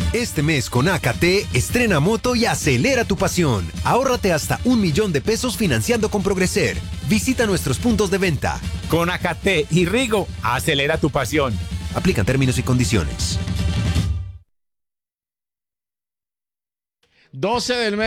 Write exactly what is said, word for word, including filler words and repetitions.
Este mes con A K T, estrena moto y acelera tu pasión. Ahórrate hasta un millón de pesos financiando con Progreser. Visita nuestros puntos de venta. Con A K T y Rigo, acelera tu pasión. Aplican términos y condiciones. doce del mes.